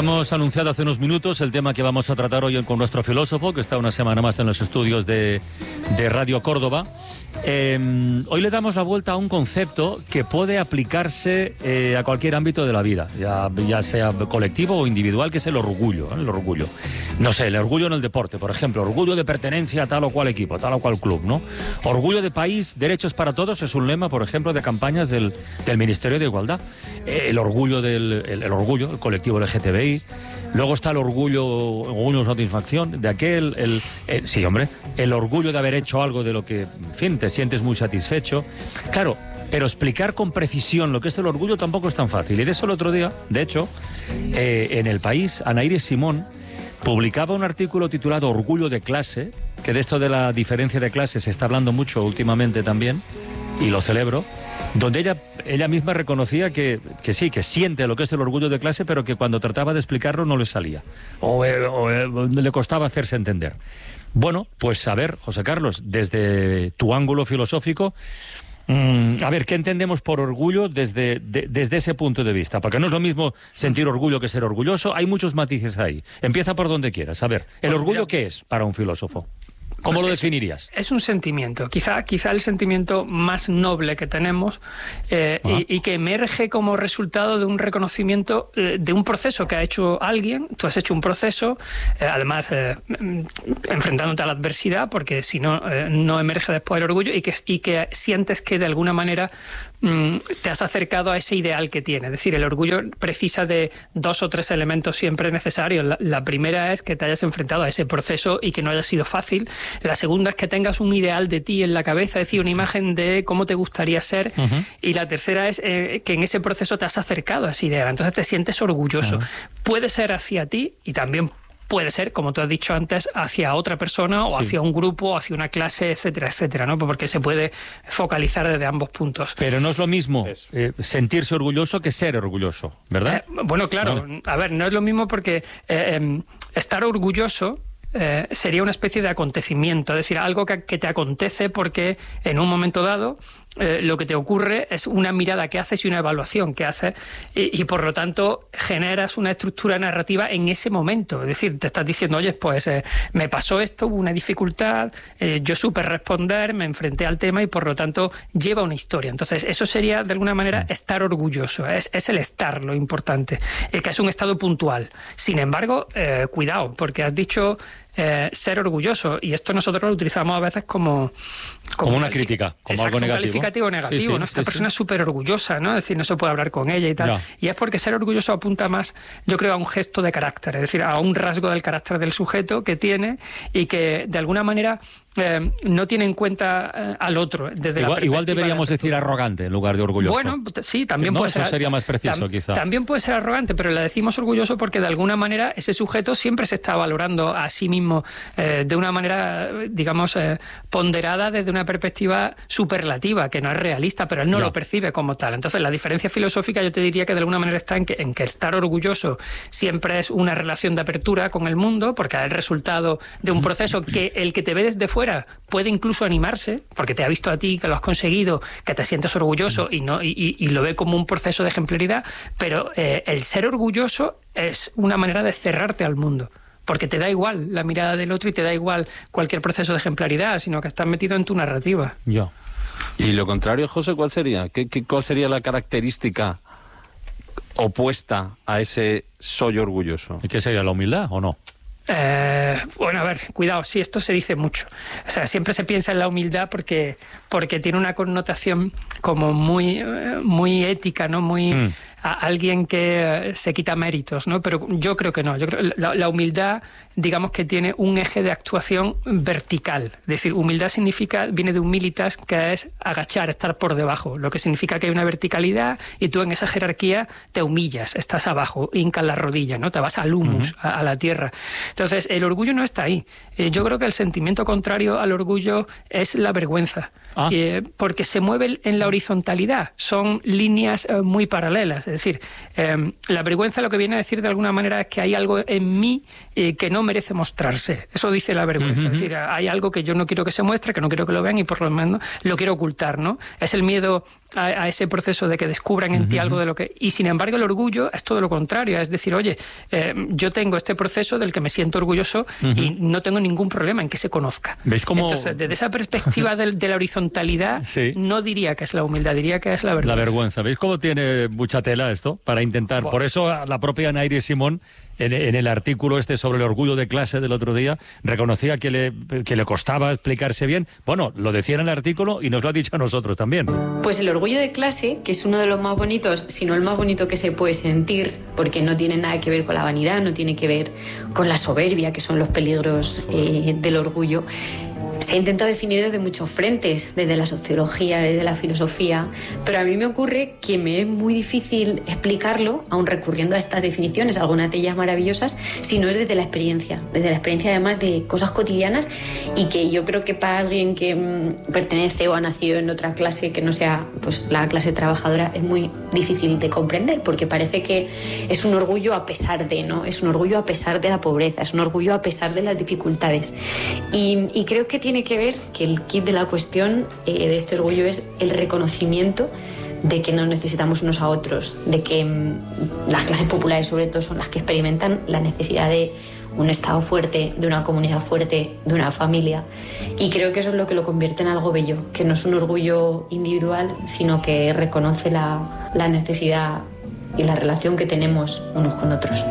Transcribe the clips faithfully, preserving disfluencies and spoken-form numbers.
Habíamos anunciado hace unos minutos el tema que vamos a tratar hoy con nuestro filósofo, que está una semana más en los estudios de, de Radio Córdoba. Eh, hoy le damos la vuelta a un concepto que puede aplicarse eh, a cualquier ámbito de la vida, ya, ya sea colectivo o individual, que es el orgullo, ¿eh? El orgullo. No sé, el orgullo en el deporte, por ejemplo, orgullo de pertenencia a tal o cual equipo, tal o cual club, ¿no? Orgullo de país, derechos para todos, es un lema, por ejemplo, de campañas del, del Ministerio de Igualdad. Eh, el orgullo del el, el orgullo, el colectivo L G T B I. Luego está el orgullo, orgullo, satisfacción de aquel, el, el, sí, hombre, el orgullo de haber hecho algo de lo que, en fin, te sientes muy satisfecho. Claro, pero explicar con precisión lo que es el orgullo tampoco es tan fácil. Y de eso el otro día, de hecho, eh, en El País, Ana Iris Simón publicaba un artículo titulado Orgullo de clase, que de esto de la diferencia de clase se está hablando mucho últimamente también, y lo celebro, donde ella, ella misma reconocía que, que sí, que siente lo que es el orgullo de clase, pero que cuando trataba de explicarlo no le salía, o, eh, o eh, le costaba hacerse entender. Bueno, pues a ver, José Carlos, desde tu ángulo filosófico, mmm, a ver, ¿qué entendemos por orgullo desde, de, desde ese punto de vista? Porque no es lo mismo sentir orgullo que ser orgulloso, hay muchos matices ahí. Empieza por donde quieras. A ver, ¿el pues orgullo mira, qué es para un filósofo? ¿Cómo pues lo es, definirías? Es un sentimiento, quizá, quizá el sentimiento más noble que tenemos eh, y, y que emerge como resultado de un reconocimiento eh, de un proceso que ha hecho alguien. Tú has hecho un proceso, eh, además eh, enfrentándote a la adversidad, porque si no, eh, no emerge después el orgullo, y que, y que sientes que de alguna manera mm, te has acercado a ese ideal que tienes. Es decir, el orgullo precisa de dos o tres elementos siempre necesarios. La, la primera es que te hayas enfrentado a ese proceso y que no haya sido fácil. La segunda es que tengas un ideal de ti en la cabeza, es decir, una imagen de cómo te gustaría ser. Uh-huh. Y la tercera es eh, que en ese proceso te has acercado a esa idea, entonces te sientes orgulloso. Uh-huh. Puede ser hacia ti y también puede ser, como tú has dicho antes, hacia otra persona o sí. hacia un grupo, hacia una clase, etcétera, etcétera, ¿no? Porque se puede focalizar desde ambos puntos. Pero no es lo mismo eh, sentirse orgulloso que ser orgulloso, ¿verdad? Eh, bueno, claro. Vale. A ver, no es lo mismo porque eh, eh, estar orgulloso Eh, sería una especie de acontecimiento, es decir, algo que, que te acontece porque en un momento dado eh, lo que te ocurre es una mirada que haces y una evaluación que haces y, y por lo tanto generas una estructura narrativa en ese momento. Es decir, te estás diciendo, oye, pues eh, me pasó esto, hubo una dificultad, eh, yo supe responder, me enfrenté al tema y por lo tanto lleva una historia. Entonces eso sería de alguna manera estar orgulloso, es, es el estar lo importante, eh, que es un estado puntual. Sin embargo, eh, cuidado, porque has dicho Eh, ser orgulloso, y esto nosotros lo utilizamos a veces como como, como una crítica, como exacto, algo negativo, un calificativo negativo, sí, sí, ¿no? Esta sí, persona sí. es súper orgullosa, ¿no? Es decir, no se puede hablar con ella y tal, ya. Y es porque ser orgulloso apunta más, yo creo, a un gesto de carácter, es decir, a un rasgo del carácter del sujeto que tiene y que de alguna manera Eh, no tiene en cuenta eh, al otro. Desde igual, la igual deberíamos de decir arrogante en lugar de orgulloso. Bueno, sí, también no, puede ser. Eso sería más preciso, tam, quizá. También puede ser arrogante, pero le decimos orgulloso porque de alguna manera ese sujeto siempre se está valorando a sí mismo eh, de una manera, digamos, eh, ponderada desde una perspectiva superlativa, que no es realista, pero él no ya. lo percibe como tal. Entonces, la diferencia filosófica yo te diría que de alguna manera está en que, en que estar orgulloso siempre es una relación de apertura con el mundo, porque es el resultado de un proceso que el que te ve desde fuera puede incluso animarse, porque te ha visto a ti que lo has conseguido, que te sientes orgulloso y no y, y lo ve como un proceso de ejemplaridad, pero eh, el ser orgulloso es una manera de cerrarte al mundo, porque te da igual la mirada del otro y te da igual cualquier proceso de ejemplaridad, sino que estás metido en tu narrativa. Yo. Y lo contrario, José, ¿cuál sería? ¿Qué, qué, ¿Cuál sería la característica opuesta a ese soy orgulloso? ¿Y qué sería, la humildad o no? Eh, bueno, a ver, cuidado, sí, esto se dice mucho. O sea, siempre se piensa en la humildad porque, porque tiene una connotación como muy, muy ética, ¿no? Muy mm. a alguien que se quita méritos, ¿no? Pero yo creo que no. Yo creo la, la humildad, digamos que tiene un eje de actuación vertical. Es decir, humildad significa, viene de humilitas, que es agachar, estar por debajo, lo que significa que hay una verticalidad y tú en esa jerarquía te humillas, estás abajo, hincas la rodilla, ¿no? Te vas al humus, uh-huh. a, a la tierra. Entonces, el orgullo no está ahí. Eh, yo creo que el sentimiento contrario al orgullo es la vergüenza, ah. eh, porque se mueve en la horizontalidad, son líneas eh, muy paralelas. Es decir, eh, la vergüenza lo que viene a decir de alguna manera es que hay algo en mí eh, que no merece mostrarse. Eso dice la vergüenza. Uh-huh. Es decir, hay algo que yo no quiero que se muestre, que no quiero que lo vean y por lo menos lo quiero ocultar, ¿no? Es el miedo a, a ese proceso de que descubran en uh-huh. ti algo de lo que... Y sin embargo el orgullo es todo lo contrario, es decir, oye, eh, yo tengo este proceso del que me siento orgulloso uh-huh. y no tengo ningún problema en que se conozca. ¿Veis cómo... Entonces, desde esa perspectiva de, de la horizontalidad, sí. no diría que es la humildad, diría que es la vergüenza. La vergüenza. ¿Veis cómo tiene mucha tela esto para intentar? Bueno. Por eso la propia Nayri Simón, en, en el artículo este sobre el orgullo de clase del otro día, reconocía que le, que le costaba explicarse bien. Bueno, lo decía en el artículo y nos lo ha dicho a nosotros también. Pues el orgullo de clase, que es uno de los más bonitos, si no el más bonito que se puede sentir, porque no tiene nada que ver con la vanidad, no tiene que ver con la soberbia, que son los peligros eh, del orgullo. Se ha intentado definir desde muchos frentes, desde la sociología, desde la filosofía, pero a mí me ocurre que me es muy difícil explicarlo, aun recurriendo a estas definiciones, algunas de ellas maravillosas, si no es desde la experiencia, desde la experiencia además de cosas cotidianas, y que yo creo que para alguien que mmm, pertenece o ha nacido en otra clase que no sea pues la clase trabajadora es muy difícil de comprender, porque parece que es un orgullo a pesar de, ¿no? Es un orgullo a pesar de la pobreza, es un orgullo a pesar de las dificultades. Y, y creo que tiene que ver que el kit de la cuestión eh, de este orgullo es el reconocimiento de que nos necesitamos unos a otros, de que mmm, las clases populares sobre todo son las que experimentan la necesidad de un Estado fuerte, de una comunidad fuerte, de una familia, y creo que eso es lo que lo convierte en algo bello, que no es un orgullo individual, sino que reconoce la, la necesidad y la relación que tenemos unos con otros.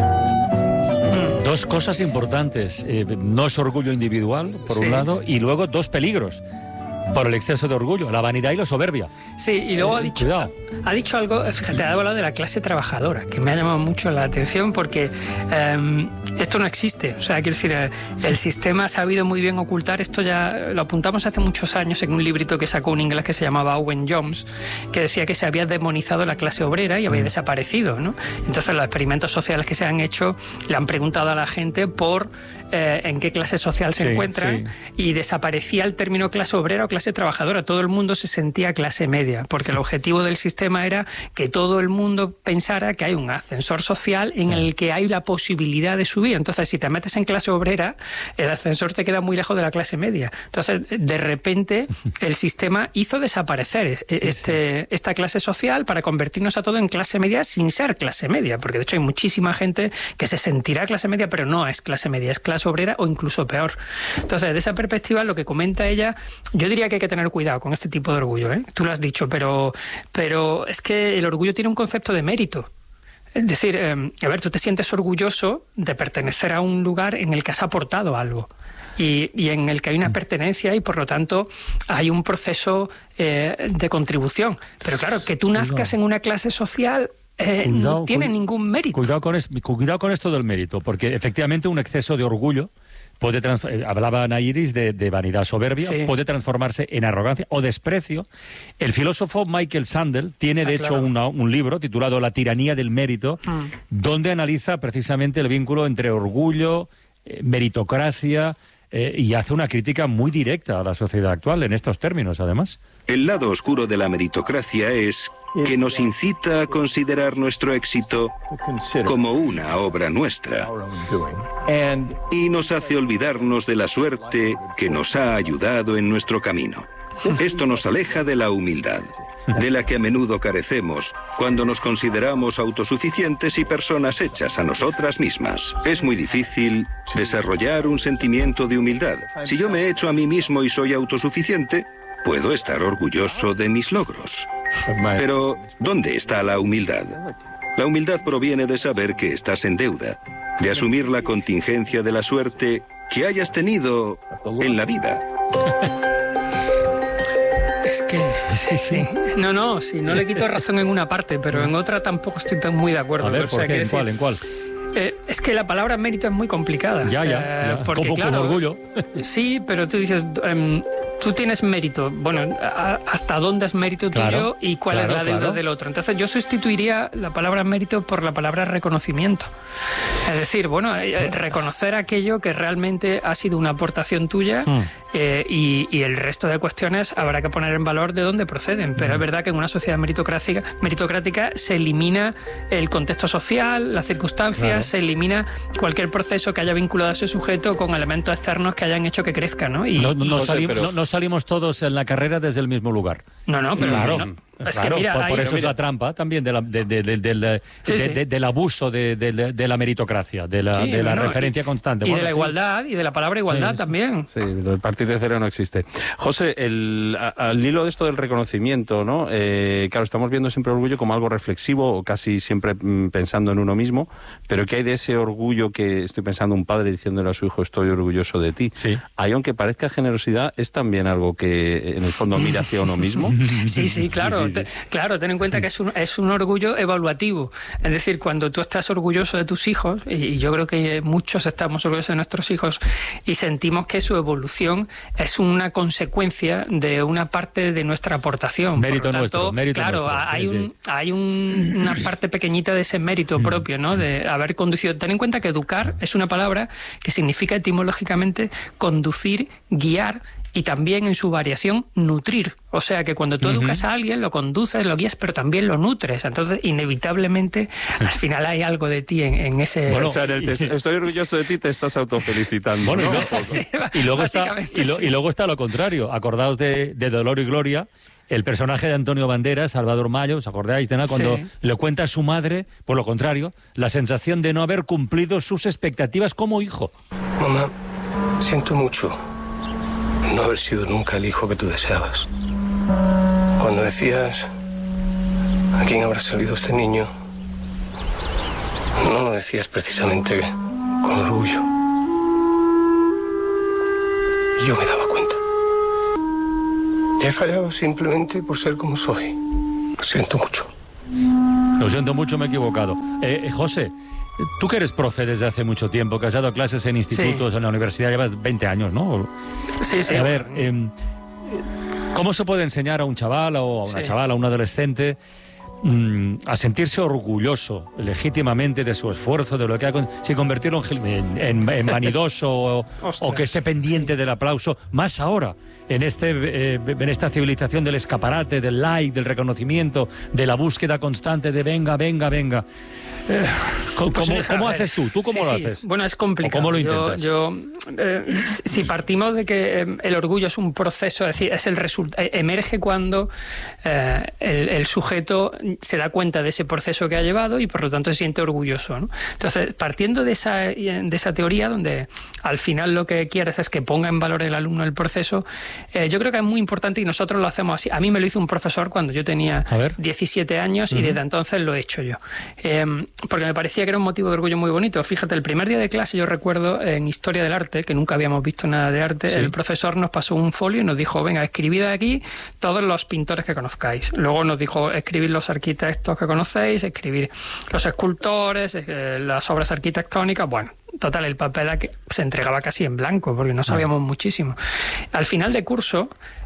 Dos cosas importantes, eh, no es orgullo individual, por sí. un lado, y luego dos peligros por el exceso de orgullo, la vanidad y la soberbia. Sí, y luego eh, ha dicho ha, ha dicho algo, fíjate, ha hablado de la clase trabajadora, que me ha llamado mucho la atención porque eh, esto no existe. O sea, quiero decir, eh, el sistema ha sabido muy bien ocultar esto, ya lo apuntamos hace muchos años en un librito que sacó un inglés que se llamaba Owen Jones, que decía que se había demonizado la clase obrera y había desaparecido, ¿no? Entonces los experimentos sociales que se han hecho le han preguntado a la gente por eh, en qué clase social se sí, encuentran sí. y desaparecía el término clase obrera o clase trabajadora. Todo el mundo se sentía clase media, porque el objetivo del sistema era que todo el mundo pensara que hay un ascensor social en el que hay la posibilidad de subir. Entonces, si te metes en clase obrera, el ascensor te queda muy lejos de la clase media. Entonces, de repente, el sistema hizo desaparecer este, esta clase social para convertirnos a todo en clase media sin ser clase media, porque de hecho hay muchísima gente que se sentirá clase media, pero no es clase media, es clase obrera o incluso peor. Entonces, desde esa perspectiva, lo que comenta ella, yo diría que hay que tener cuidado con este tipo de orgullo, ¿eh? Tú lo has dicho, pero, pero es que el orgullo tiene un concepto de mérito. Es decir, eh, a ver, tú te sientes orgulloso de pertenecer a un lugar en el que has aportado algo y, y en el que hay una pertenencia y por lo tanto hay un proceso eh, de contribución. Pero claro, que tú nazcas en una clase social Eh, cuidado, no tiene cu ningún mérito. Cuidado con, es, cuidado con esto del mérito, porque efectivamente un exceso de orgullo puede hablaba Nayri de, de vanidad soberbia, sí. puede transformarse en arrogancia o desprecio. El filósofo Michael Sandel tiene, de ah, hecho, claro. una, un libro titulado La tiranía del mérito, mm. donde analiza precisamente el vínculo entre orgullo, eh, meritocracia, eh, y hace una crítica muy directa a la sociedad actual en estos términos, además. El lado oscuro de la meritocracia es que nos incita a considerar nuestro éxito como una obra nuestra y nos hace olvidarnos de la suerte que nos ha ayudado en nuestro camino. Esto nos aleja de la humildad, de la que a menudo carecemos cuando nos consideramos autosuficientes y personas hechas a nosotras mismas. Es muy difícil desarrollar un sentimiento de humildad. Si yo me he hecho a mí mismo y soy autosuficiente, puedo estar orgulloso de mis logros. Pero, ¿dónde está la humildad? La humildad proviene de saber que estás en deuda, de asumir la contingencia de la suerte que hayas tenido en la vida. Es que, sí, sí. No, no, sí, no le quito razón en una parte, pero en otra tampoco estoy tan muy de acuerdo. A ver, o sea, ¿por qué? ¿En decir, cuál? ¿En cuál? Eh, es que la palabra mérito es muy complicada. Ya, ya. Eh, ya. Porque, como claro, con orgullo. Sí, pero tú dices... Um, tú tienes mérito, bueno, ¿hasta dónde es mérito tuyo claro, y cuál claro, es la deuda claro. del otro? Entonces yo sustituiría la palabra mérito por la palabra reconocimiento. Es decir, bueno, reconocer aquello que realmente ha sido una aportación tuya mm. eh, y, y el resto de cuestiones habrá que poner en valor de dónde proceden. Pero mm. es verdad que en una sociedad meritocrática, meritocrática se elimina el contexto social, las circunstancias, claro. se elimina cualquier proceso que haya vinculado a ese sujeto con elementos externos que hayan hecho que crezca, ¿no? Y, no, no, y no, José, salimos, pero... no, no salimos todos en la carrera desde el mismo lugar. No, no, pero claro. no, Es claro, que mira, por, hay... por eso mira, es la trampa también de la, de, de, de, de, de, sí, de, sí. de, del abuso de, de, de la meritocracia, de la, sí, de la bueno, referencia y, constante. Y bueno, de la sí. igualdad, y de la palabra igualdad sí, sí. también. Sí, el partir de cero no existe. José, el, a, al hilo de esto del reconocimiento, ¿no? Eh, claro, estamos viendo siempre el orgullo como algo reflexivo, o casi siempre mm, pensando en uno mismo, pero ¿qué hay de ese orgullo que estoy pensando un padre diciéndole a su hijo, estoy orgulloso de ti? Sí. Ahí, aunque parezca generosidad, es también algo que en el fondo mira hacia uno mismo. Sí, sí, claro. Sí, sí, sí. Te, claro, ten en cuenta que es un, es un orgullo evaluativo. Es decir, cuando tú estás orgulloso de tus hijos, y, y yo creo que muchos estamos orgullosos de nuestros hijos, y sentimos que su evolución es una consecuencia de una parte de nuestra aportación. Mérito Por lo tanto, nuestro, mérito claro, nuestro. hay, Sí, un, sí. hay un, una parte pequeñita de ese mérito propio, ¿no? De haber conducido. Ten en cuenta que educar es una palabra que significa etimológicamente conducir, guiar, y también en su variación nutrir. O sea que cuando tú uh-huh. educas a alguien, lo conduces, lo guías, pero también lo nutres. Entonces, inevitablemente, al final hay algo de ti en, en ese... Bueno, o sea, en el te, estoy orgulloso de ti, te estás autofelicitando. Bueno, ¿no? no, Sí, y, luego está, y, lo, sí. y luego está lo contrario. Acordaos de, de Dolor y Gloria, el personaje de Antonio Banderas, Salvador Mayo, ¿os acordáis de nada? Cuando sí. le cuenta a su madre, por lo contrario, la sensación de no haber cumplido sus expectativas como hijo. Mamá, siento mucho no haber sido nunca el hijo que tú deseabas. Cuando decías ¿a quién habrá salido este niño?, no lo decías precisamente con orgullo. Y yo me daba cuenta. Te he fallado simplemente por ser como soy. Lo siento mucho. Lo siento mucho, me he equivocado. Eh, eh, José, tú que eres profe desde hace mucho tiempo, que has dado clases en institutos, sí. en la universidad, llevas veinte años, ¿no? Sí, sí. A ver, eh, ¿cómo se puede enseñar a un chaval o a una sí. chavala, a un adolescente, mmm, a sentirse orgulloso legítimamente de su esfuerzo, de lo que ha, sin convertirlo en, en, en vanidoso o, o que esté pendiente sí. del aplauso, más ahora? En, este, eh, en esta civilización del escaparate, del like, del reconocimiento, de la búsqueda constante de venga, venga, venga. Eh, ¿Cómo, pues, cómo, ¿cómo haces tú? ¿Tú cómo sí, lo sí. haces? Bueno, es complicado. ¿O ¿Cómo lo intentas? Yo, yo eh, si partimos de que eh, el orgullo es un proceso, es decir, es el resultado, emerge cuando eh, el, el sujeto se da cuenta de ese proceso que ha llevado y por lo tanto se siente orgulloso, ¿no? Entonces, partiendo de esa, de esa teoría donde al final lo que quieres es que ponga en valor el alumno el proceso, eh, yo creo que es muy importante y nosotros lo hacemos así. A mí me lo hizo un profesor cuando yo tenía diecisiete años uh-huh. y desde entonces lo he hecho yo. Eh, porque me parecía que era un motivo de orgullo muy bonito. Fíjate, el primer día de clase yo recuerdo en Historia del Arte, que nunca habíamos visto nada de arte, sí. el profesor nos pasó un folio y nos dijo, venga, escribid aquí todos los pintores que conozcáis. Luego nos dijo, escribid los arquitectos que conocéis, escribir los escultores, eh, las obras arquitectónicas, bueno. Total, el papel se entregaba casi en blanco, porque no sabíamos ah. muchísimo. Al final de curso,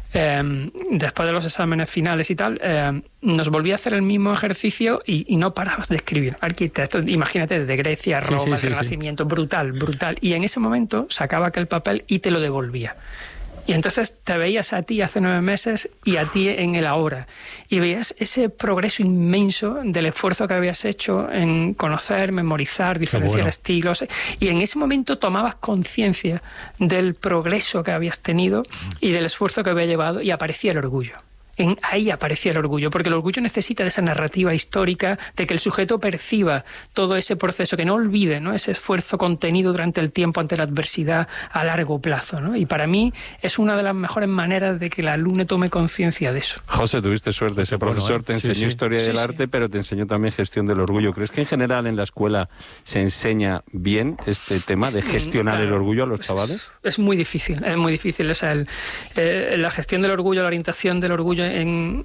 eh, después de los exámenes finales y tal, eh, nos volvía a hacer el mismo ejercicio y, y no parabas de escribir. Arquitectos, imagínate, desde Grecia, Roma, sí, sí, sí, el Renacimiento, sí. brutal, brutal. Y en ese momento sacaba aquel papel y te lo devolvía. Y entonces te veías a ti hace nueve meses y a ti en el ahora. Y veías ese progreso inmenso del esfuerzo que habías hecho en conocer, memorizar, diferenciar bueno. estilos. Y en ese momento tomabas conciencia del progreso que habías tenido y del esfuerzo que había llevado y aparecía el orgullo. En, ahí aparecía el orgullo, porque el orgullo necesita de esa narrativa histórica, de que el sujeto perciba todo ese proceso, que no olvide, ¿no?, ese esfuerzo contenido durante el tiempo ante la adversidad a largo plazo, ¿no? Y para mí es una de las mejores maneras de que el alumno tome conciencia de eso. José, tuviste suerte, ese bueno, profesor ¿eh? te enseñó sí, sí. historia sí, del sí. arte, pero te enseñó también gestión del orgullo. ¿Crees que en general en la escuela se enseña bien este tema de gestionar claro, el orgullo a los chavales? Es, es muy difícil, es muy difícil. O sea, el, eh, la gestión del orgullo, la orientación del orgullo En,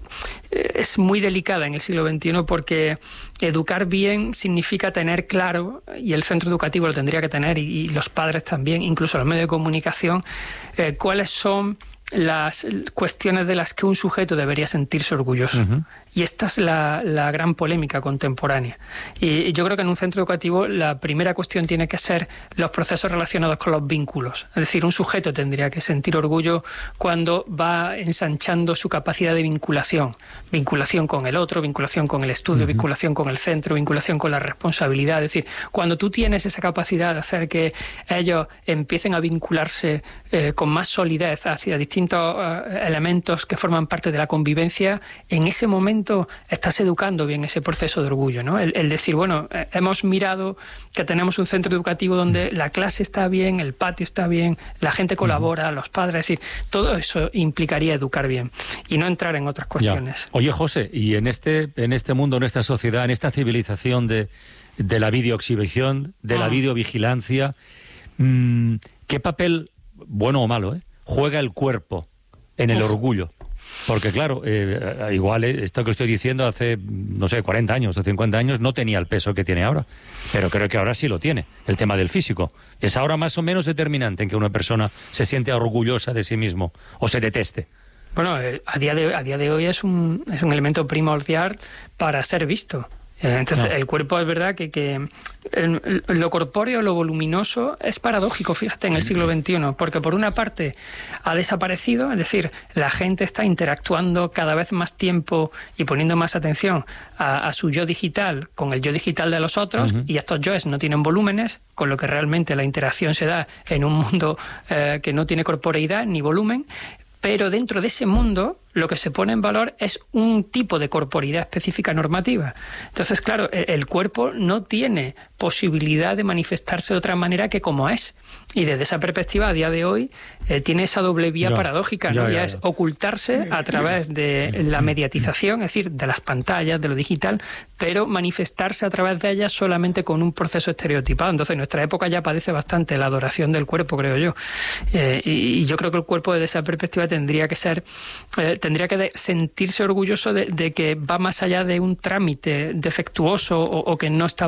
es muy delicada en el siglo veintiuno porque educar bien significa tener claro, y el centro educativo lo tendría que tener, y, y los padres también, incluso los medios de comunicación, eh, cuáles son las cuestiones de las que un sujeto debería sentirse orgulloso. Uh-huh. Y esta es la, la gran polémica contemporánea. Y yo creo que en un centro educativo la primera cuestión tiene que ser los procesos relacionados con los vínculos. Es decir, un sujeto tendría que sentir orgullo cuando va ensanchando su capacidad de vinculación. Vinculación con el otro, vinculación con el estudio, uh-huh. vinculación con el centro, vinculación con la responsabilidad. Es decir, cuando tú tienes esa capacidad de hacer que ellos empiecen a vincularse eh, con más solidez hacia distintos uh, elementos que forman parte de la convivencia, en ese momento momento estás educando bien ese proceso de orgullo, ¿no? El, el decir, bueno, eh, hemos mirado que tenemos un centro educativo donde la clase está bien, el patio está bien, la gente colabora, los padres, es decir, todo eso implicaría educar bien y no entrar en otras cuestiones. Ya. Oye, José, y en este, en este mundo, en esta sociedad, en esta civilización de, de la videoexhibición, de la ah. videovigilancia, mmm, ¿qué papel, bueno o malo, eh, juega el cuerpo en el Uf. orgullo? Porque claro, eh, igual esto que estoy diciendo hace, no sé, cuarenta años o cincuenta años no tenía el peso que tiene ahora, pero creo que ahora sí lo tiene, el tema del físico. ¿Es ahora más o menos determinante en que una persona se siente orgullosa de sí mismo o se deteste? Bueno, eh, a día de, a día de hoy es un, es un elemento primordial para ser visto. Entonces, no. el cuerpo es verdad que, que el, lo corpóreo, lo voluminoso, es paradójico, fíjate, en el siglo veintiuno, porque por una parte ha desaparecido, es decir, la gente está interactuando cada vez más tiempo y poniendo más atención a, a su yo digital con el yo digital de los otros, uh-huh. y estos yoes no tienen volúmenes, con lo que realmente la interacción se da en un mundo eh, que no tiene corporeidad ni volumen, pero dentro de ese mundo lo que se pone en valor es un tipo de corporeidad específica normativa. Entonces, claro, el cuerpo no tiene posibilidad de manifestarse de otra manera que como es. Y desde esa perspectiva, a día de hoy, eh, tiene esa doble vía ya, paradójica, ¿no? Ya, ya, ya es ocultarse a través de la mediatización, es decir, de las pantallas, de lo digital, pero manifestarse a través de ellas solamente con un proceso estereotipado. Entonces, nuestra época ya padece bastante la adoración del cuerpo, creo yo. Eh, y, y yo creo que el cuerpo, desde esa perspectiva, tendría que ser... Eh, tendría que de sentirse orgulloso de, de que va más allá de un trámite defectuoso o, o que no está